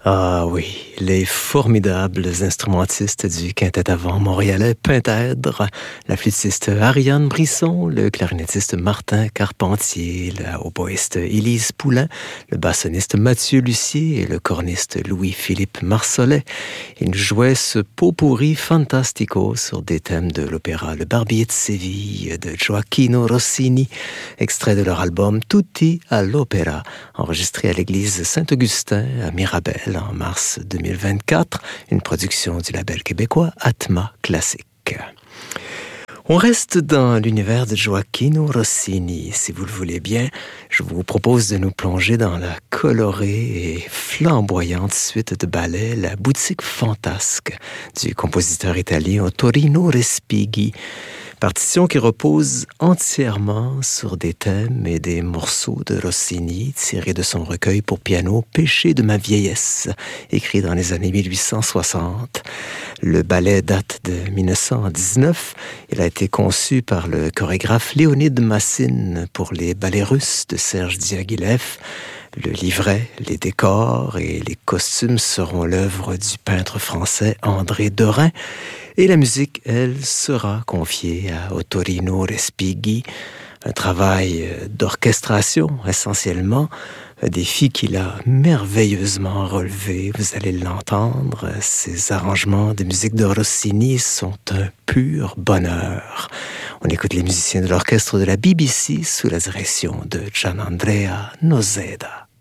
Ah oui, les formidables instrumentistes du quintet à vent montréalais Pintèdre, la flûtiste Ariane Brisson, le clarinettiste Martin Carpentier, la hautboïste Élise Poulain, le bassoniste Mathieu Lucier et le corniste Louis-Philippe Marsollet. Ils jouaient ce pot-pourri fantastico sur des thèmes de l'opéra Le Barbier de Séville de Gioacchino Rossini, extrait de leur album Tutti all'Opera, enregistré à l'église Saint-Augustin à Mirabel en mars 2024, une production du label québécois Atma Classique. On reste dans l'univers de Gioacchino Rossini. Si vous le voulez bien, je vous propose de nous plonger dans la colorée et flamboyante suite de ballets La boutique fantasque du compositeur italien Ottorino Respighi. Partition qui repose entièrement sur des thèmes et des morceaux de Rossini tirés de son recueil pour piano Péché de ma vieillesse, écrit dans les années 1860. Le ballet date de 1919. Il a été conçu par le chorégraphe Léonide Massine pour les ballets russes de Serge Diaghilev. Le livret, les décors et les costumes seront l'œuvre du peintre français André Derain. Et la musique, elle, sera confiée à Ottorino Respighi. Un travail d'orchestration, essentiellement. Un défi qu'il a merveilleusement relevé. Vous allez l'entendre. Ces arrangements de musique de Rossini sont un pur bonheur. On écoute les musiciens de l'orchestre de la BBC sous la direction de Gianandrea Noseda.